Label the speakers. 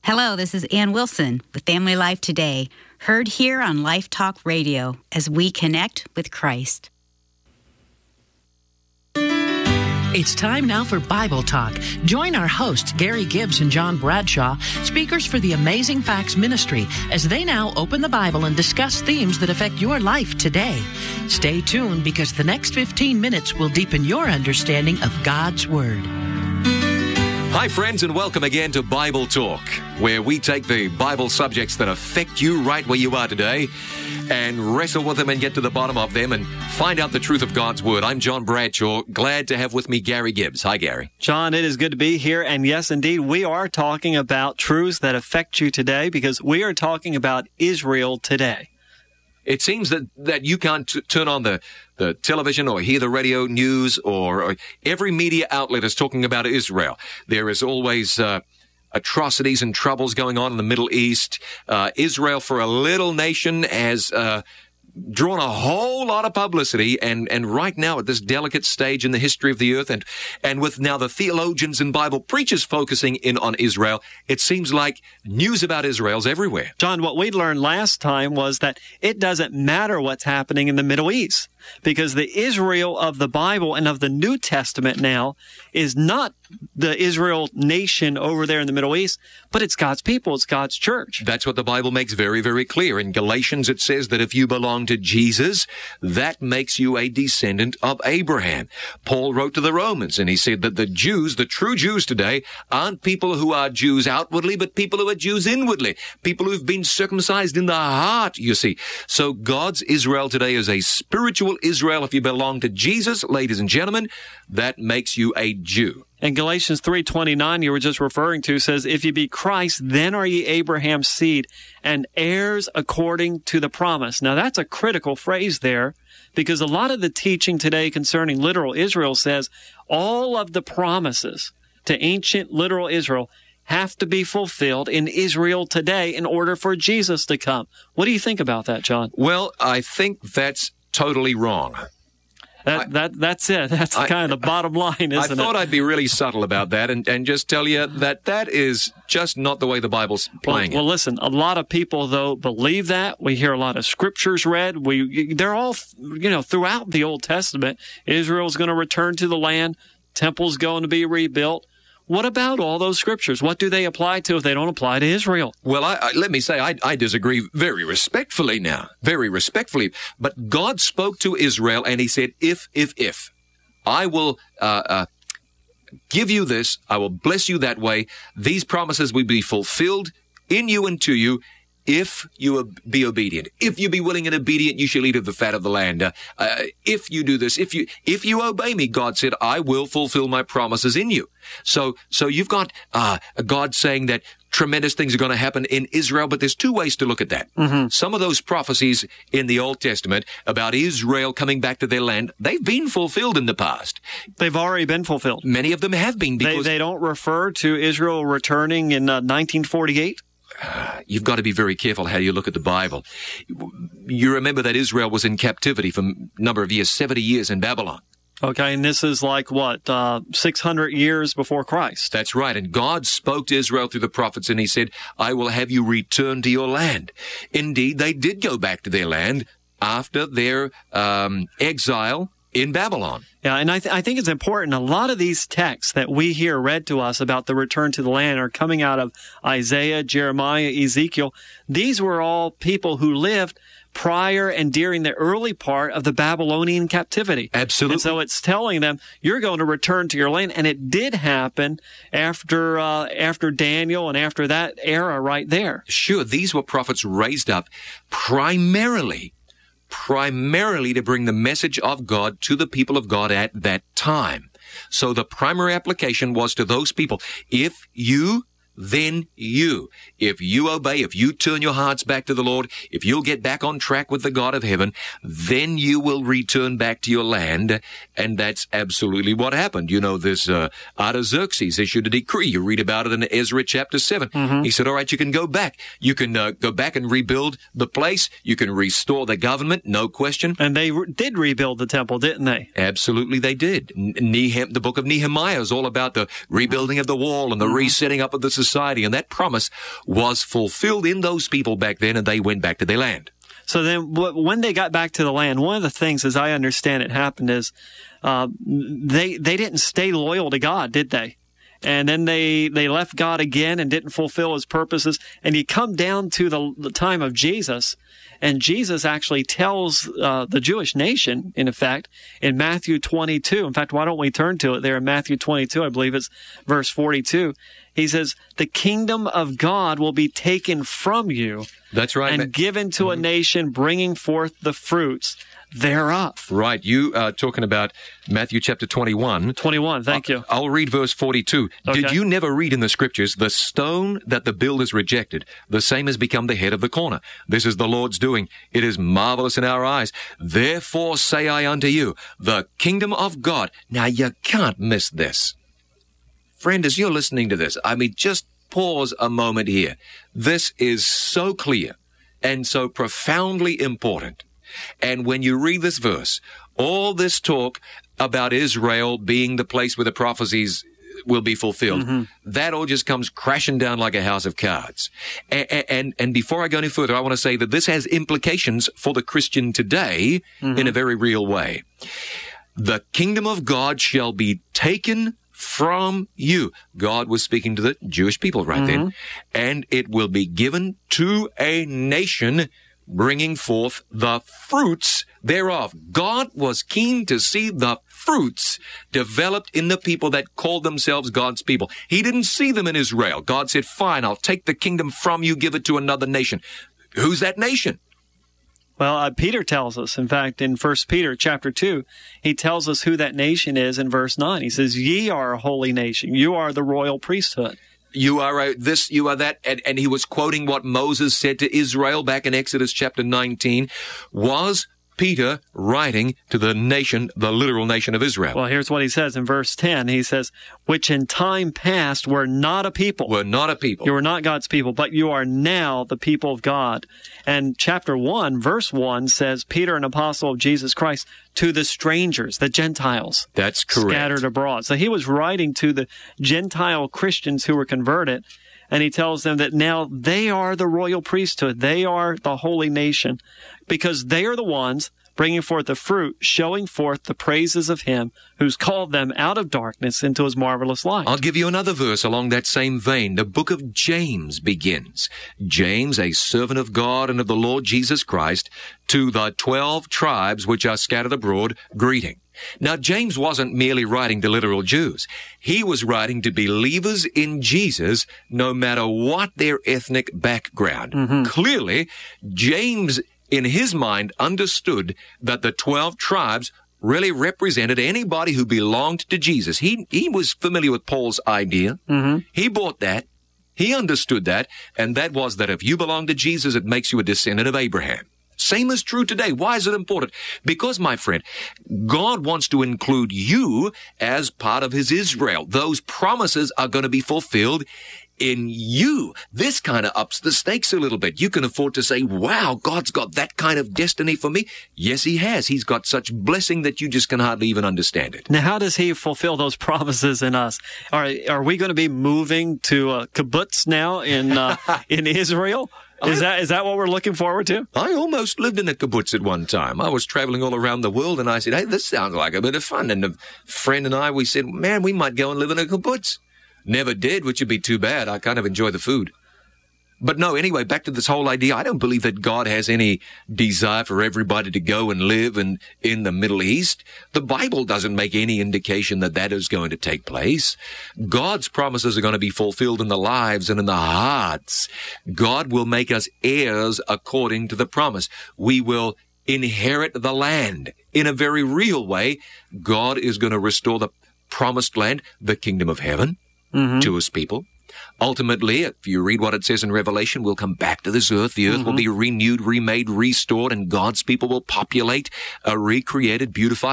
Speaker 1: Hello, this is Ann Wilson with Family Life Today, heard here on Life Talk Radio as we connect with Christ.
Speaker 2: It's time now for Bible Talk. Join our hosts, Gary Gibbs and John Bradshaw, speakers for the Amazing Facts Ministry, as they now open the Bible and discuss themes that affect your life today. Stay tuned because the next 15 minutes will deepen your understanding of God's Word.
Speaker 3: Hi, friends, and welcome again to Bible Talk, where we take the Bible subjects that affect you right where you are today and wrestle with them and get to the bottom of them and find out the truth of God's Word. I'm John Bradshaw. Glad to have with me Gary Gibbs. Hi, Gary.
Speaker 4: John, it is good to be here. And yes, indeed, we are talking about truths that affect you today because we are talking about Israel today.
Speaker 3: It seems that you can't turn on the television or hear the radio news or every media outlet is talking about Israel. There is always atrocities and troubles going on in the Middle East. Israel, for a little nation, has drawn a whole lot of publicity, and right now at this delicate stage in the history of the earth, and with now the theologians and Bible preachers focusing in on Israel, it seems like news about Israel's everywhere.
Speaker 4: John, what we learned last time was that it doesn't matter what's happening in the Middle East, because the Israel of the Bible and of the New Testament now is not the Israel nation over there in the Middle East, but it's God's people, it's God's church.
Speaker 3: That's what the Bible makes very, very clear. In Galatians, it says that if you belong to Jesus, that makes you a descendant of Abraham. Paul wrote to the Romans, and he said that the Jews, the true Jews today, aren't people who are Jews outwardly, but people who are Jews inwardly, people who've been circumcised in the heart, you see. So God's Israel today is a spiritual Israel. If you belong to Jesus, ladies and gentlemen, that makes you a Jew.
Speaker 4: And Galatians 3:29 you were just referring to says, if ye be Christ, then are ye Abraham's seed and heirs according to the promise. Now that's a critical phrase there, because a lot of the teaching today concerning literal Israel says all of the promises to ancient literal Israel have to be fulfilled in Israel today in order for Jesus to come. What do you think about that, John?
Speaker 3: Well, I think that's totally wrong.
Speaker 4: That's it. That's kind of the bottom line, isn't it?
Speaker 3: I thought I'd be really subtle about that and just tell you that is just not the way the Bible's playing it.
Speaker 4: Well, listen, a lot of people, though, believe that. We hear a lot of scriptures read. They're all, throughout the Old Testament, Israel's going to return to the land. Temple's going to be rebuilt. What about all those scriptures? What do they apply to if they don't apply to Israel?
Speaker 3: Well, let me say, I disagree very respectfully now, very respectfully. But God spoke to Israel and he said, if, I will give you this, I will bless you that way, these promises will be fulfilled in you and to you, if you be obedient. If you be willing and obedient, you shall eat of the fat of the land. If you do this, if you obey me, God said, I will fulfill my promises in you. So you've got God saying that tremendous things are going to happen in Israel, but there's two ways to look at that. Mm-hmm. Some of those prophecies in the Old Testament about Israel coming back to their land, they've been fulfilled in the past.
Speaker 4: They've already been fulfilled.
Speaker 3: Many of them have been. Because
Speaker 4: they don't refer to Israel returning in 1948?
Speaker 3: You've got to be very careful how you look at the Bible. You remember that Israel was in captivity for a number of years, 70 years in Babylon.
Speaker 4: Okay, and this is like, 600 years before Christ?
Speaker 3: That's right, and God spoke to Israel through the prophets, and he said, I will have you return to your land. Indeed, they did go back to their land after their exile in Babylon.
Speaker 4: Yeah, and I think it's important. A lot of these texts that we hear read to us about the return to the land are coming out of Isaiah, Jeremiah, Ezekiel. These were all people who lived prior and during the early part of the Babylonian captivity.
Speaker 3: Absolutely.
Speaker 4: And so it's telling them, you're going to return to your land. And it did happen after Daniel and after that era right there.
Speaker 3: Sure, these were prophets raised up primarily to bring the message of God to the people of God at that time. So the primary application was to those people. If you then you. If you obey, if you turn your hearts back to the Lord, if you'll get back on track with the God of heaven, then you will return back to your land. And that's absolutely what happened. You know, this Artaxerxes issued a decree. You read about it in Ezra chapter 7. Mm-hmm. He said, all right, you can go back. You can go back and rebuild the place. You can restore the government, no question.
Speaker 4: And they did rebuild the temple, didn't they?
Speaker 3: Absolutely, they did. The book of Nehemiah is all about the rebuilding of the wall and the resetting up of the society. society, and that promise was fulfilled in those people back then, and they went back to their land.
Speaker 4: So then when they got back to the land, one of the things, as I understand it, happened is they didn't stay loyal to God, did they? And then they left God again and didn't fulfill his purposes. And you come down to the time of Jesus, and Jesus actually tells the Jewish nation, in effect, in Matthew 22. In fact, why don't we turn to it there in Matthew 22? I believe it's verse 42. He says, the kingdom of God will be taken from you.
Speaker 3: That's right.
Speaker 4: And given to a nation bringing forth the fruits thereof.
Speaker 3: Right. You are talking about Matthew chapter 21.
Speaker 4: 21, thank you.
Speaker 3: I'll read verse 42.
Speaker 4: Okay.
Speaker 3: Did you never read in the scriptures, the stone that the builders rejected, the same has become the head of the corner. This is the Lord's doing. It is marvelous in our eyes. Therefore say I unto you, the kingdom of God. Now you can't miss this. Friend, as you're listening to this, I mean, just pause a moment here. This is so clear and so profoundly important. And when you read this verse, all this talk about Israel being the place where the prophecies will be fulfilled, that all just comes crashing down like a house of cards. And before I go any further, I want to say that this has implications for the Christian today in a very real way. The kingdom of God shall be taken from you. God was speaking to the Jewish people right then. And it will be given to a nation bringing forth the fruits thereof. God was keen to see the fruits developed in the people that called themselves God's people. He didn't see them in Israel. God said, fine, I'll take the kingdom from you, give it to another nation. Who's that nation?
Speaker 4: Well, Peter tells us, in fact, in 1 Peter chapter 2, he tells us who that nation is in verse 9. He says, ye are a holy nation. You are the royal priesthood.
Speaker 3: You are this, you are that. And he was quoting what Moses said to Israel back in Exodus chapter 19. Was Peter writing to the nation, the literal nation of Israel?
Speaker 4: Well, here's what he says in verse 10. He says, which in time past were not a people.
Speaker 3: Were not a people.
Speaker 4: You were not God's people, but you are now the people of God. And chapter 1, verse 1 says, Peter, an apostle of Jesus Christ, to the strangers, the Gentiles.
Speaker 3: That's correct.
Speaker 4: Scattered abroad. So he was writing to the Gentile Christians who were converted, and he tells them that now they are the royal priesthood. They are the holy nation, because they are the ones bringing forth the fruit, showing forth the praises of him who's called them out of darkness into his marvelous light.
Speaker 3: I'll give you another verse along that same vein. The book of James begins. James, a servant of God and of the Lord Jesus Christ, to the 12 tribes which are scattered abroad, greeting. Now, James wasn't merely writing to literal Jews. He was writing to believers in Jesus, no matter what their ethnic background. Clearly, James, in his mind, understood that the 12 tribes really represented anybody who belonged to Jesus. He was familiar with Paul's idea. He bought that. He understood that. And that was that if you belong to Jesus, it makes you a descendant of Abraham. Same is true today. Why is it important? Because, my friend, God wants to include you as part of his Israel. Those promises are going to be fulfilled in you. This kind of ups the stakes a little bit. You can afford to say, wow, God's got that kind of destiny for me. Yes, he has. He's got such blessing that you just can hardly even understand it.
Speaker 4: Now, how does he fulfill those promises in us? Are we going to be moving to a kibbutz now in Israel? Is that what we're looking forward to?
Speaker 3: I almost lived in a kibbutz at one time. I was traveling all around the world, and I said, hey, this sounds like a bit of fun. And a friend and I, we said, man, we might go and live in a kibbutz. Never did, which would be too bad. I kind of enjoy the food. But no, anyway, back to this whole idea. I don't believe that God has any desire for everybody to go and live in the Middle East. The Bible doesn't make any indication that that is going to take place. God's promises are going to be fulfilled in the lives and in the hearts. God will make us heirs according to the promise. We will inherit the land. In a very real way, God is going to restore the promised land, the kingdom of heaven, to his people. Ultimately, if you read what it says in Revelation, we'll come back to this earth. The earth will be renewed, remade, restored, and God's people will populate a recreated, beautified